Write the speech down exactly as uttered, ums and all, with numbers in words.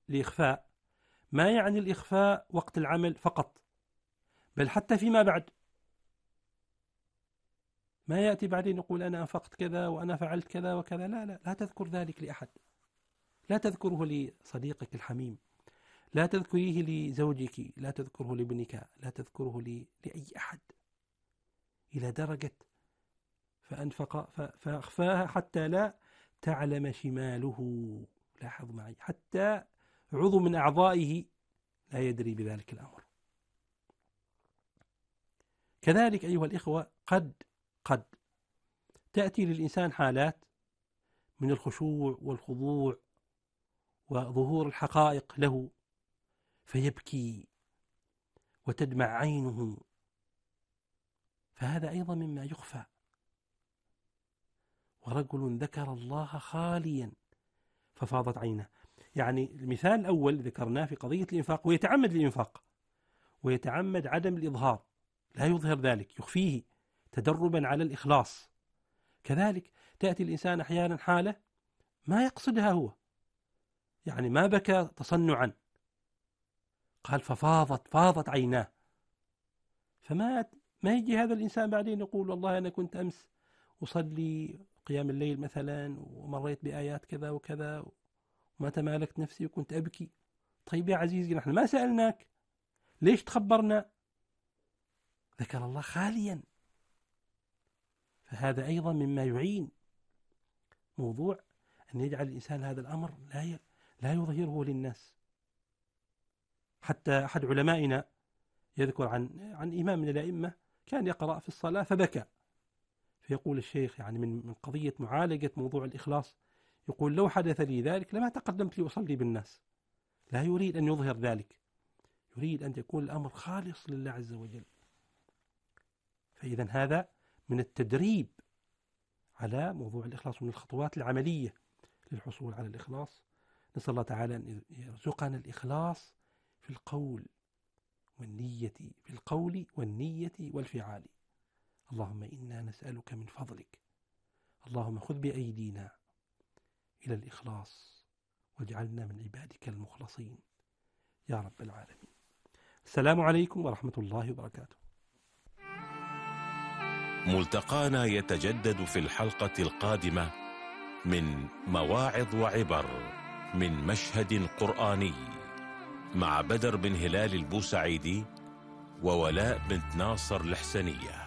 الإخفاء ما يعني الإخفاء وقت العمل فقط، بل حتى فيما بعد. ما يأتي بعدين يقول أنا أنفقت كذا وأنا فعلت كذا وكذا، لا لا لا تذكر ذلك لأحد، لا تذكره لصديقك الحميم، لا تذكريه لزوجك، لا تذكره لابنك، لا تذكره لأي أحد، إلى درجة فأنفق فأخفاها حتى لا تعلم شماله. لاحظ معي، حتى عضو من أعضائه لا يدري بذلك الأمر. كذلك أيها الإخوة، قد قد تأتي للإنسان حالات من الخشوع والخضوع وظهور الحقائق له فيبكي وتدمع عينه، فهذا أيضا مما يخفى. ورجل ذكر الله خاليا ففاضت عينه. يعني المثال الأول ذكرناه في قضية الإنفاق، ويتعمد الإنفاق ويتعمد عدم الإظهار، لا يظهر ذلك، يخفيه تدربا على الإخلاص. كذلك تأتي الإنسان أحيانا حالة ما يقصدها هو، يعني ما بكى تصنعا، قال ففاضت فاضت عيناه، فما ما يجي هذا الإنسان بعدين يقول والله أنا كنت أمس أصلي قيام الليل مثلا ومريت بآيات كذا وكذا وما تمالكت نفسي وكنت أبكي. طيب يا عزيزي، نحن ما سألناك، ليش تخبرنا؟ ذكر الله خاليا. فهذا أيضا مما يعين موضوع أن يجعل الإنسان هذا الأمر لا لا يظهره للناس. حتى أحد علمائنا يذكر عن عن إمام من الأئمة كان يقرأ في الصلاة فبكى، فيقول الشيخ يعني من من قضية معالجة موضوع الإخلاص، يقول لو حدث لي ذلك لما تقدمت لأصلي بالناس. لا يريد أن يظهر ذلك، يريد أن يكون الأمر خالص لله عز وجل. فإذا هذا من التدريب على موضوع الإخلاص، من الخطوات العملية للحصول على الإخلاص. نسأل الله تعالى أن يرزقنا الإخلاص في القول والنية، في القول والنية والفعال. اللهم إنا نسألك من فضلك، اللهم خذ بأيدينا إلى الإخلاص واجعلنا من عبادك المخلصين يا رب العالمين. السلام عليكم ورحمة الله وبركاته. ملتقانا يتجدد في الحلقة القادمة من مواعظ وعبر من مشهد قرآني مع بدر بن هلال البوسعيدي وولاء بنت ناصر الحسنية.